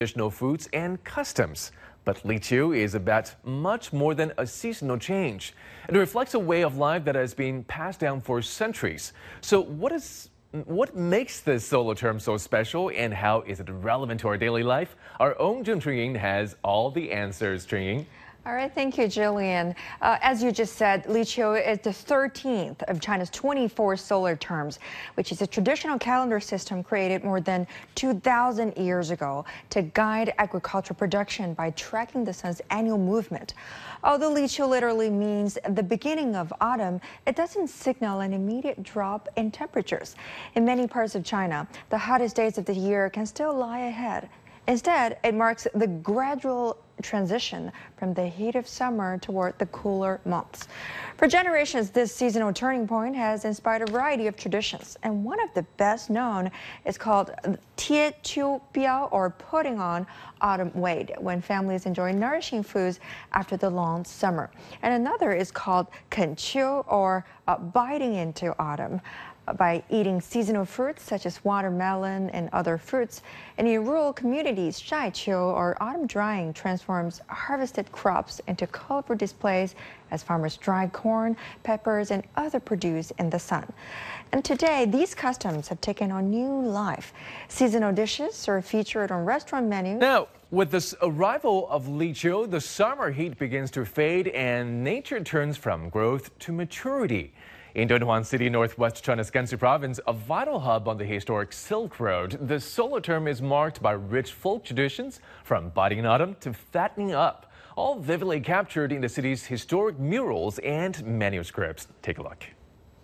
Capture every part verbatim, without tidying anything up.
traditional foods and customs. But Li Qiu is about much more than a seasonal change. It reflects a way of life that has been passed down for centuries. So what is what makes this solo term so special, and how is it relevant to our daily life? Our own Jun Tringying has all the answers. Tringying. All right, thank you, Jillian. Uh, as you just said, Li Qiu is the thirteenth of China's twenty-four solar terms, which is a traditional calendar system created more than two thousand years ago to guide agricultural production by tracking the sun's annual movement. Although Li Qiu literally means the beginning of autumn, it doesn't signal an immediate drop in temperatures. In many parts of China, the hottest days of the year can still lie ahead. Instead, it marks the gradual transition from the heat of summer toward the cooler months. For generations, this seasonal turning point has inspired a variety of traditions, and one of the best known is called Tie Qiu Biao, or putting on autumn weight, when families enjoy nourishing foods after the long summer. And another is called Ken Qiu, or uh, biting into autumn, by eating seasonal fruits such as watermelon and other fruits. And in rural communities, Shai Qiu, or autumn drying, transforms harvested crops into colorful displays as farmers dry corn, peppers, and other produce in the sun. And today, these customs have taken on new life. Seasonal dishes are featured on restaurant menus. Now, with the arrival of Li Qiu, the summer heat begins to fade and nature turns from growth to maturity. In Dunhuang City, northwest China's Gansu province, a vital hub on the historic Silk Road, the solar term is marked by rich folk traditions, from biting in autumn to fattening up, all vividly captured in the city's historic murals and manuscripts. Take a look.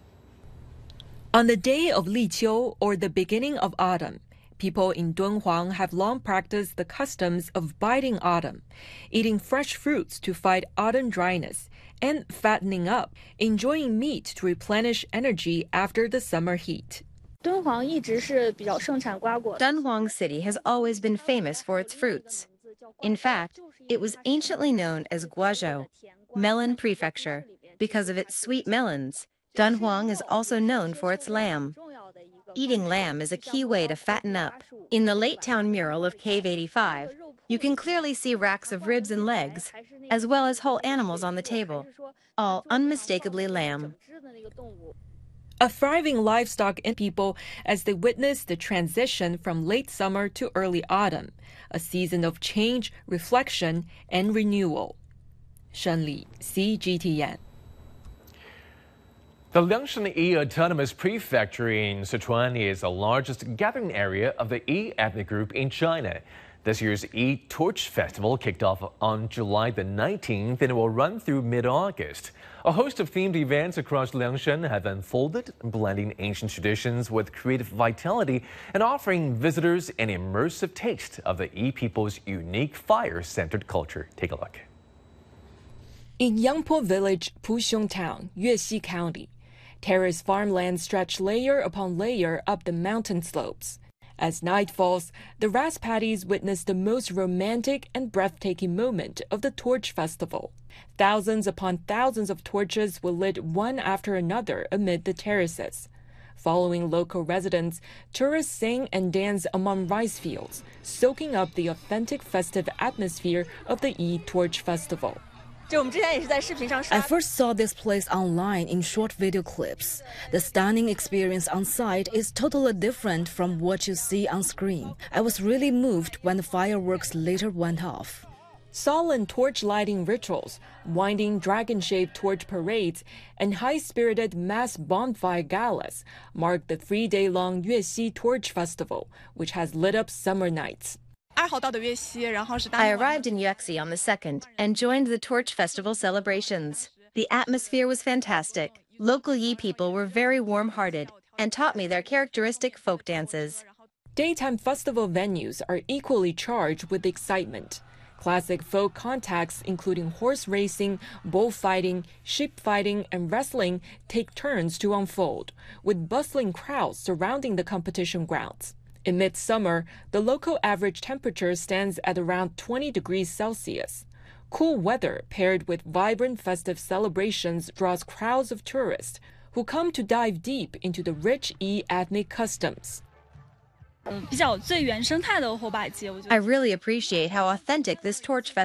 On the day of Li Qiu, or the beginning of autumn, people in Dunhuang have long practiced the customs of biting autumn, eating fresh fruits to fight autumn dryness, and fattening up, enjoying meat to replenish energy after the summer heat. Dunhuang City has always been famous for its fruits. In fact, it was anciently known as Guozhou, Melon Prefecture, because of its sweet melons. Dunhuang is also known for its lamb. Eating lamb is a key way to fatten up. In the Late Town mural of Cave eighty-five, you can clearly see racks of ribs and legs, as well as whole animals on the table, all unmistakably lamb. A thriving livestock in people as they witness the transition from late summer to early autumn, a season of change, reflection, and renewal. Shen Li, C G T N. The Liangshan Yi Autonomous Prefecture in Sichuan is the largest gathering area of the Yi ethnic group in China. This year's Yi Torch Festival kicked off on July the nineteenth and it will run through mid-August. A host of themed events across Liangshan have unfolded, blending ancient traditions with creative vitality and offering visitors an immersive taste of the Yi people's unique fire-centered culture. Take a look. In Yangpo Village, Puxiong Town, Yuexi County, terraced farmlands stretch layer upon layer up the mountain slopes. As night falls, the rice paddies witness the most romantic and breathtaking moment of the Torch Festival. Thousands upon thousands of torches were lit one after another amid the terraces. Following local residents, tourists sing and dance among rice fields, soaking up the authentic festive atmosphere of the Yi Torch Festival. I first saw this place online in short video clips. The stunning experience on site is totally different from what you see on screen. I was really moved when the fireworks later went off. Solemn torch lighting rituals, winding dragon-shaped torch parades, and high-spirited mass bonfire galas mark the three-day-long Yuexi Torch Festival, which has lit up summer nights. I arrived in Yuexi on the second and joined the Torch Festival celebrations. The atmosphere was fantastic. Local Yi people were very warm-hearted and taught me their characteristic folk dances. Daytime festival venues are equally charged with excitement. Classic folk contacts, including horse racing, bullfighting, sheep fighting, and wrestling, take turns to unfold, with bustling crowds surrounding the competition grounds. In midsummer, the local average temperature stands at around twenty degrees Celsius. Cool weather paired with vibrant festive celebrations draws crowds of tourists who come to dive deep into the rich Yi ethnic customs. I really appreciate how authentic this torch festival